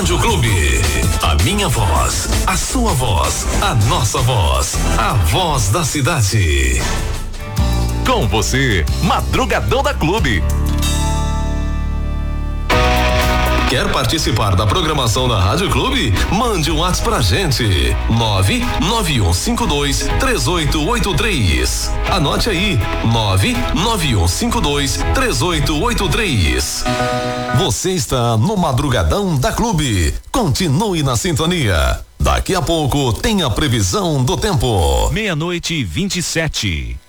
Rádio Clube. A minha voz, a sua voz, a nossa voz, a voz da cidade. Com você, Madrugadão da Clube. Quer participar da programação da Rádio Clube? Mande um WhatsApp pra gente. 991523883. Anote aí. 991523883. Você está no Madrugadão da Clube. Continue na sintonia. Daqui a pouco tem a previsão do tempo. 00:27.